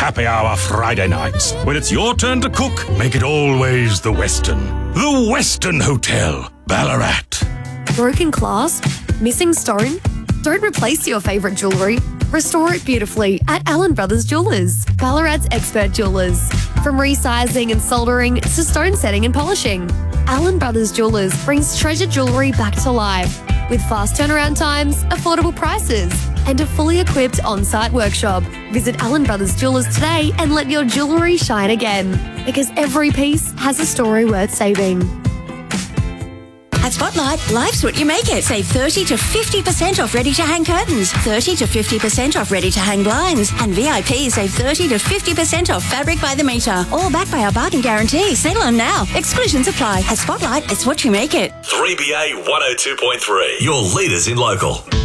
happy hour Friday nights. When it's your turn to cook, make it always the Westin. The Westin Hotel, Ballarat. Broken clasp? Missing stone? Don't replace your favourite jewellery. Restore it beautifully at Allen Brothers Jewellers, Ballarat's expert jewellers. From resizing and soldering to stone setting and polishing, Allen Brothers Jewellers brings treasured jewellery back to life with fast turnaround times, affordable prices, and a fully equipped on-site workshop. Visit Allen Brothers Jewellers today and let your jewellery shine again, because every piece has a story worth saving. At Spotlight, life's what you make it. Save 30 to 50% off ready-to-hang curtains, 30 to 50% off ready-to-hang blinds, and VIP save 30 to 50% off fabric by the metre. All backed by our bargain guarantee. Settle on now. Exclusions apply. At Spotlight, it's what you make it. 3BA 102.3, your leaders in local.